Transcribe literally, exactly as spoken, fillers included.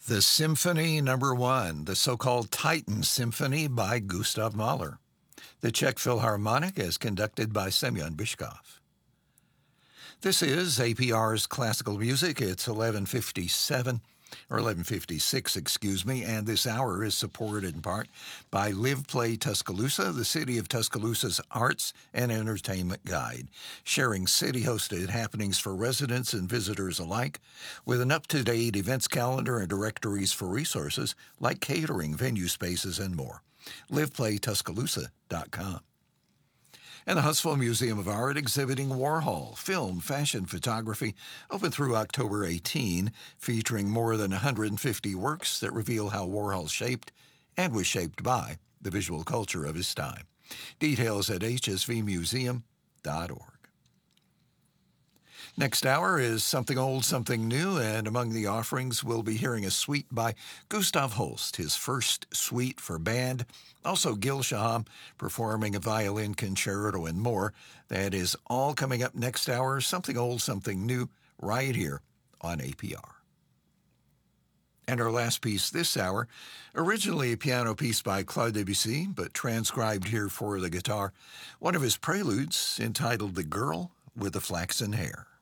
The Symphony Number One, the so-called Titan Symphony by Gustav Mahler. The Czech Philharmonic is conducted by Semyon Bychkov. This is A P R's Classical Music. It's eleven fifty-seven, or eleven fifty-six, excuse me, and this hour is supported in part by Live Play Tuscaloosa, the City of Tuscaloosa's arts and entertainment guide, sharing city-hosted happenings for residents and visitors alike, with an up-to-date events calendar and directories for resources like catering, venue spaces, and more. live play tuscaloosa dot com. And the Huntsville Museum of Art exhibiting Warhol, film, fashion, photography, open through October eighteenth, featuring more than one hundred fifty works that reveal how Warhol shaped and was shaped by the visual culture of his time. Details at h s v museum dot org. Next hour is Something Old, Something New, and among the offerings we'll be hearing a suite by Gustav Holst, his first suite for band. Also Gil Shaham performing a violin concerto and more. That is all coming up next hour. Something Old, Something New, right here on A P R. And our last piece this hour, originally a piano piece by Claude Debussy, but transcribed here for the guitar, one of his preludes entitled The Girl with the Flaxen Hair.